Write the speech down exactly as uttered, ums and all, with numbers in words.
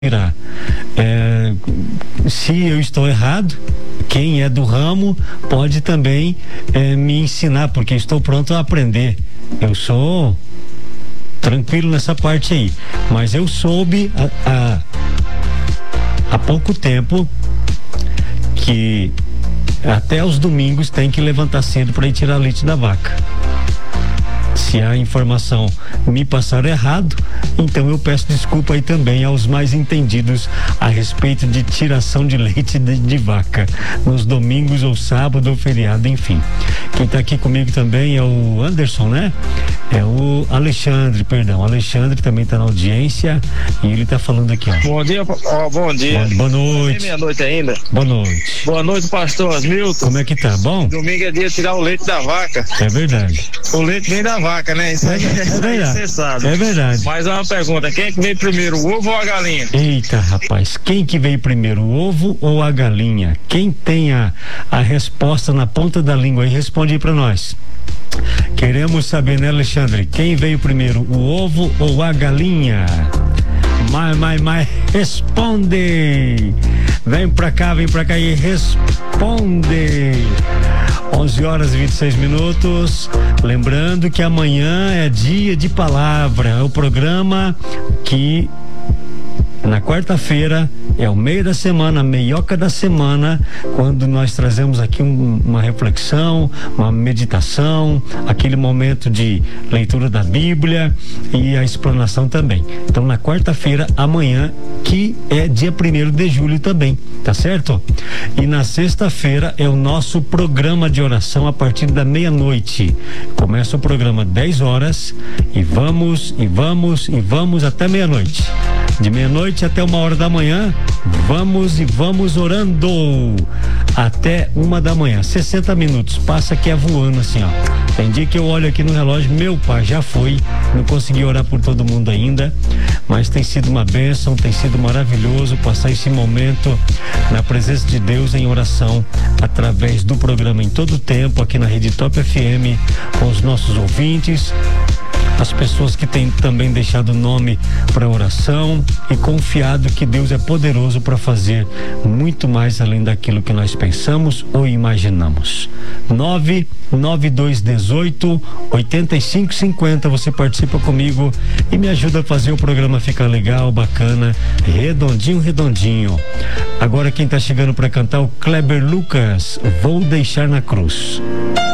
É, se eu estou errado, quem é do ramo pode também é, me ensinar, porque estou pronto a aprender. Eu sou tranquilo nessa parte aí, mas eu soube a, a, há pouco tempo que até os domingos tem que levantar cedo para ir tirar leite da vaca. Se a informação me passar errado, então eu peço desculpa aí também aos mais entendidos a respeito de tiração de leite de, de vaca nos domingos ou sábado ou feriado, enfim. Quem está aqui comigo também é o Anderson, né? É o Alexandre, perdão. Alexandre também está na audiência e ele está falando aqui, ó. Bom dia, ó, bom dia. Boa, boa noite. É meia-noite ainda. Boa noite. Boa noite, pastor Asmilton. Como é que tá? Bom? Domingo é dia de tirar o leite da vaca. É verdade. O leite vem da vaca, né? Isso aí, é, isso aí você sabe. É verdade. Mas é uma pergunta, quem é que veio primeiro, o ovo ou a galinha? Eita, rapaz, quem que veio primeiro, o ovo ou a galinha? Quem tem a, a resposta na ponta da língua aí, responde aí pra nós. Queremos saber, né, Alexandre? Quem veio primeiro, o ovo ou a galinha? Mas, mas, mas, responde! Vem pra cá, vem pra cá e responde! onze horas e vinte e seis minutos. Lembrando que amanhã é dia de palavra. É o programa que na quarta-feira é o meio da semana, a meioca da semana, quando nós trazemos aqui um, uma reflexão, uma meditação, aquele momento de leitura da Bíblia e a explanação também. Então, na quarta-feira, amanhã, que é dia primeiro de julho também, tá certo? E na sexta-feira é o nosso programa de oração a partir da meia-noite. Começa o programa dez horas e vamos, e vamos, e vamos até meia-noite. De meia-noite até uma hora da manhã, vamos e vamos orando até uma da manhã. sessenta minutos, passa que é voando assim, ó. Tem dia que eu olho aqui no relógio, meu pai, já foi, não consegui orar por todo mundo ainda, mas tem sido uma bênção, tem sido maravilhoso passar esse momento na presença de Deus em oração, através do programa Em Todo Tempo, aqui na Rede Top F M, com os nossos ouvintes, as pessoas que têm também deixado nome para oração e confiado que Deus é poderoso para fazer muito mais além daquilo que nós pensamos ou imaginamos. nove nove dois um oito oito cinco cinco zero, você participa comigo e me ajuda a fazer o programa ficar legal, bacana, redondinho, redondinho. Agora quem está chegando para cantar é o Kleber Lucas, Vou Deixar na Cruz.